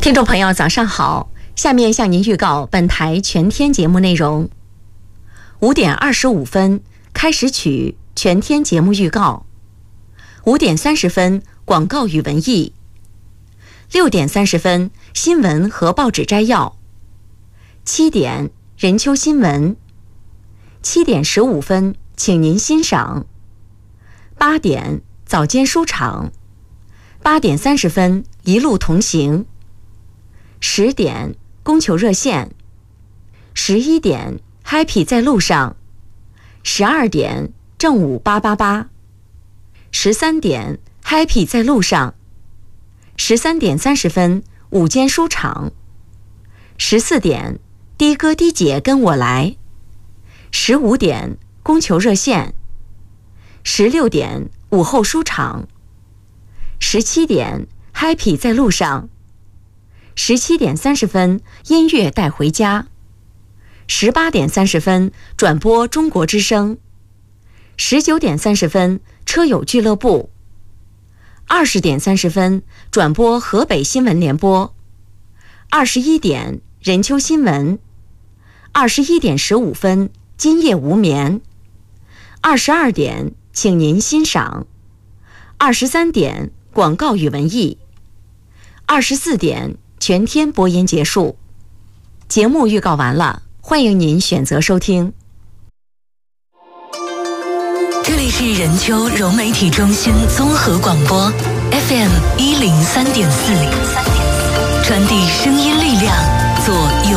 听众朋友早上好，下面向您预告本台全天节目内容。5点25分开始曲全天节目预告，5点30分广告与文艺，6点30分新闻和报纸摘要，7点任秋新闻，7点15分请您欣赏，8点早间书场，8点30分一路同行，10点供求热线，11点 Happy 在路上，12点正午888， 13点 Happy 在路上，13点30分午间书场，14点的哥的姐跟我来，15点供求热线，16点午后书场，17点 Happy 在路上，17点30分音乐带回家，18点30分转播中国之声，19点30分车友俱乐部，20点30分转播河北新闻联播，21点任秋新闻，21点15分今夜无眠，22点请您欣赏，23点广告与文艺，24点全天播音结束。节目预告完了，欢迎您选择收听。 这里是任丘融媒体中心综合广播 FM 103.4，传递声音力量，